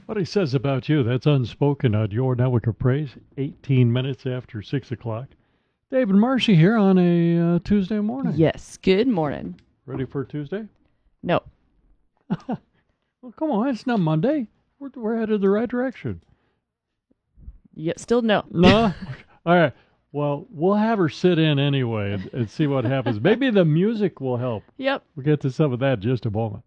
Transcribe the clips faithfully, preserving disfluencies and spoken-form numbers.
What he says about you, that's unspoken on your network of praise, eighteen minutes after six o'clock. David Marcy here on a uh, Tuesday morning. Yes, good morning. Ready for Tuesday? No. Well, come on, it's not Monday. We're, we're headed the right direction. Yeah, still no. No? All right. Well, we'll have her sit in anyway and, and see what happens. Maybe the music will help. Yep. We'll get to some of that in just a moment.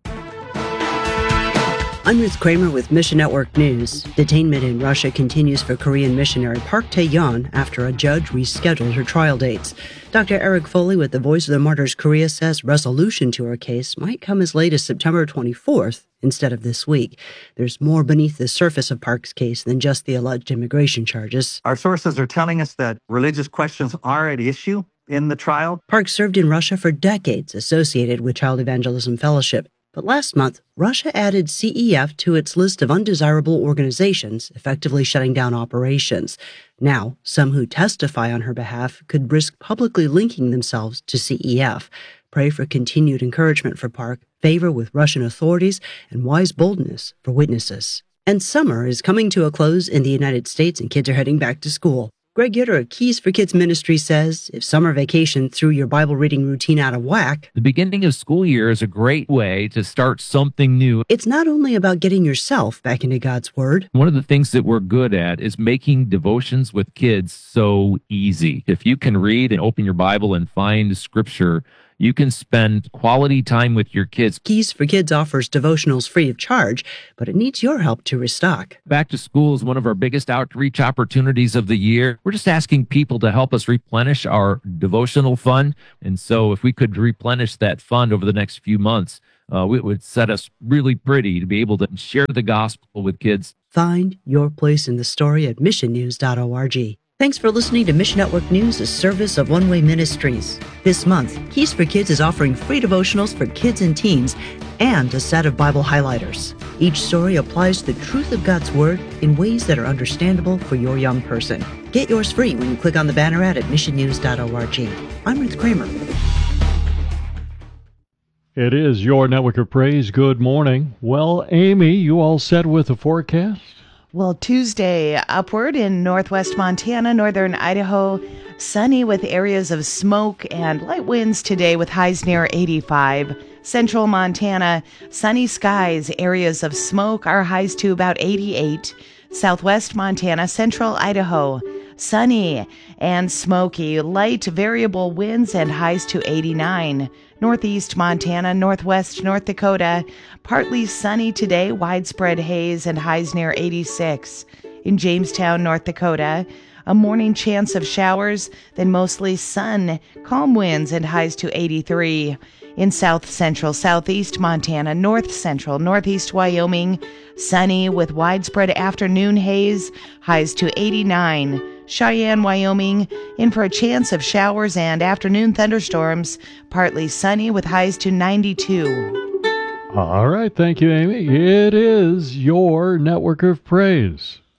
I'm Ruth Kramer with Mission Network News. Detainment in Russia continues for Korean missionary Park Tae-yeon after a judge rescheduled her trial dates. Doctor Eric Foley with the Voice of the Martyrs Korea says resolution to her case might come as late as September twenty-fourth instead of this week. There's more beneath the surface of Park's case than just the alleged immigration charges. Our sources are telling us that religious questions are at issue in the trial. Park served in Russia for decades associated with Child Evangelism Fellowship. But last month, Russia added C E F to its list of undesirable organizations, effectively shutting down operations. Now, some who testify on her behalf could risk publicly linking themselves to C E F. Pray for continued encouragement for Park, favor with Russian authorities, and wise boldness for witnesses. And summer is coming to a close in the United States, and kids are heading back to school. Greg Yoder of Keys for Kids Ministry says if summer vacation threw your Bible reading routine out of whack, the beginning of school year is a great way to start something new. It's not only about getting yourself back into God's Word. One of the things that we're good at is making devotions with kids so easy. If you can read and open your Bible and find Scripture, you can spend quality time with your kids. Keys for Kids offers devotionals free of charge, but it needs your help to restock. Back to school is one of our biggest outreach opportunities of the year. We're just asking people to help us replenish our devotional fund. And so if we could replenish that fund over the next few months, uh, it would set us really pretty to be able to share the gospel with kids. Find your place in the story at mission news dot org. Thanks for listening to Mission Network News, a service of One Way Ministries. This month, Keys for Kids is offering free devotionals for kids and teens and a set of Bible highlighters. Each story applies the truth of God's Word in ways that are understandable for your young person. Get yours free when you click on the banner ad at mission news dot org. I'm Ruth Kramer. It is your network of praise. Good morning. Well, Amy, you all set with the forecast? Well, Tuesday, upward in northwest Montana, northern Idaho, sunny with areas of smoke and light winds today with highs near eighty-five. Central Montana, sunny skies, areas of smoke, our highs to about eighty-eight. Southwest Montana, central Idaho, sunny and smoky, light variable winds and highs to eighty-nine. Northeast Montana, northwest North Dakota, partly sunny today, widespread haze and highs near eighty-six. In Jamestown, North Dakota, a morning chance of showers, then mostly sun, calm winds and highs to eighty-three. In south central, southeast Montana, north central, northeast Wyoming, sunny with widespread afternoon haze, highs to eighty-nine. Cheyenne, Wyoming, in for a chance of showers and afternoon thunderstorms, partly sunny with highs to ninety-two. All right, thank you, Amy. It is your network of praise.